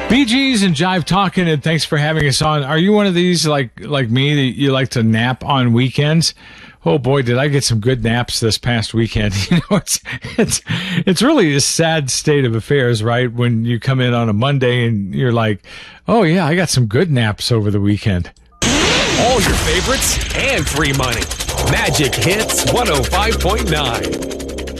Bee Gees and Jive Talking, and thanks for having us on. Are you one of these like me that you like to nap on weekends? Oh boy, did I get some good naps this past weekend. It's really a sad state of affairs, right? When you come in on a Monday and you're like, oh yeah, I got some good naps over the weekend. All your favorites and free money. Magic Hits 105.9.